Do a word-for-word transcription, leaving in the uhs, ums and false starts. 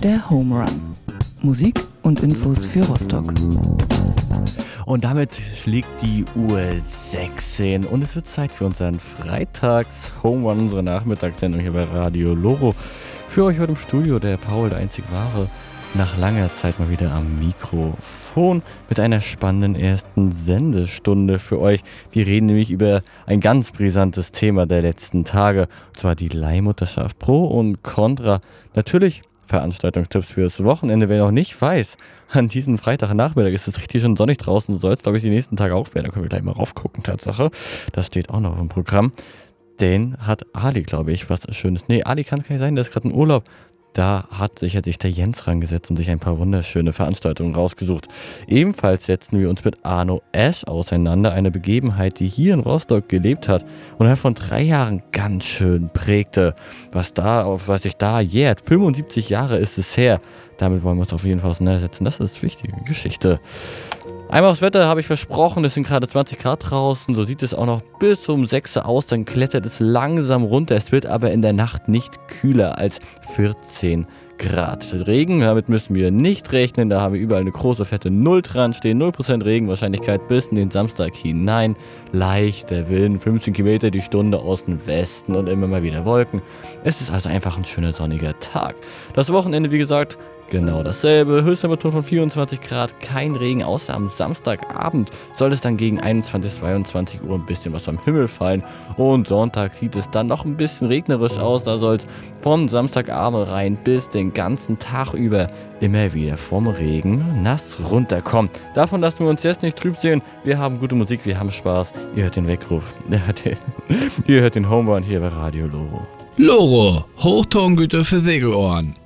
der Home Run. Musik und Infos für Rostock. Und damit schlägt die Uhr sechzehn und es wird Zeit für unseren Freitags-Home Run, unsere Nachmittagssendung hier bei Radio Loro. Für euch heute im Studio der Paul, der einzig wahre, nach langer Zeit mal wieder am Mikrofon mit einer spannenden ersten Sendestunde für euch. Wir reden nämlich über ein ganz brisantes Thema der letzten Tage, und zwar die Leihmutterschaft. Pro und Contra. Natürlich Veranstaltungstipps fürs Wochenende. Wer noch nicht weiß, an diesem Freitagnachmittag ist es richtig schon sonnig draußen, soll es glaube ich die nächsten Tage auch werden. Da können wir gleich mal raufgucken, Tatsache. Das steht auch noch im Programm. Den hat Ali, glaube ich, was Schönes. Nee, Ali kann es gar nicht sein, der ist gerade in Urlaub. Da hat sich jetzt sich der Jens rangesetzt und sich ein paar wunderschöne Veranstaltungen rausgesucht. Ebenfalls setzen wir uns mit Arno Esch auseinander, eine Begebenheit, die hier in Rostock gelebt hat und er von drei Jahren ganz schön prägte. Was da, auf was sich da jährt, fünfundsiebzig Jahre ist es her. Damit wollen wir uns auf jeden Fall auseinandersetzen. Das ist wichtige Geschichte. Einmal aufs Wetter habe ich versprochen, es sind gerade zwanzig Grad draußen, so sieht es auch noch bis um sechs Uhr aus, dann klettert es langsam runter, es wird aber in der Nacht nicht kühler als vierzehn Grad. Regen, damit müssen wir nicht rechnen, da haben wir überall eine große fette Null dran stehen, null Prozent Regenwahrscheinlichkeit bis in den Samstag hinein, leichter Wind, fünfzehn Kilometer die Stunde aus dem Westen und immer mal wieder Wolken. Es ist also einfach ein schöner sonniger Tag. Das Wochenende, wie gesagt, genau dasselbe, Höchsttemperatur von vierundzwanzig Grad, kein Regen, außer am Samstagabend soll es dann gegen einundzwanzig, zweiundzwanzig Uhr ein bisschen was am Himmel fallen und Sonntag sieht es dann noch ein bisschen regnerisch aus, da soll es vom Samstagabend rein bis den ganzen Tag über immer wieder vom Regen nass runterkommen. Davon lassen wir uns jetzt nicht trüb sehen, wir haben gute Musik, wir haben Spaß, ihr hört den Weckruf, ihr hört den Home Run hier bei Radio Loro. Loro, Hochtongüter für Segelohren.